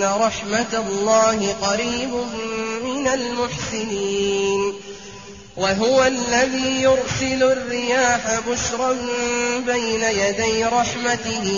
رحمة الله قريب من المحسنين وهو الذي يرسل الرياح بشرا بين يدي رحمته